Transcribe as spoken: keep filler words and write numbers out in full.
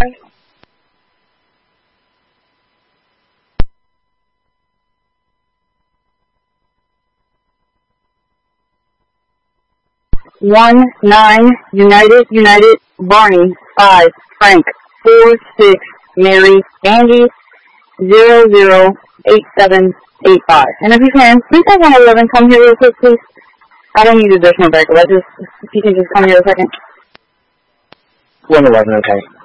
One, nine, United, United, Barney, five, Frank, four, six, Mary, Andy, zero, zero, eight, seven, eight, five. And if you can, please have one eleven come here real quick, please. I don't need additional backup. I just, if you can just come here a second. one eleven, okay.